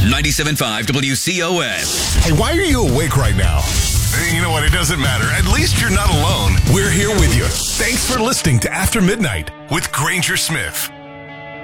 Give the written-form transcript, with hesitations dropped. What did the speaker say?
97.5 WCOM. Hey, why are you awake right now? You know what? It doesn't matter. At least you're not alone. We're here with you. Thanks for listening to After Midnight with Granger Smith.